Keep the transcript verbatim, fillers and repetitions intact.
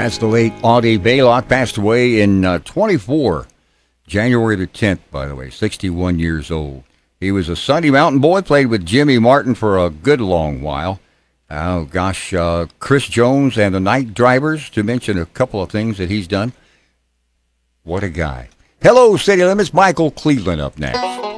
That's the late Audie Baylock, passed away in uh, twenty-four, January the tenth, by the way, sixty-one years old. He was a Sunday Mountain boy, played with Jimmy Martin for a good long while. Oh, gosh, uh, Chris Jones and the Night Drivers, to mention a couple of things that he's done. What a guy. Hello, City Limits. Michael Cleveland up next.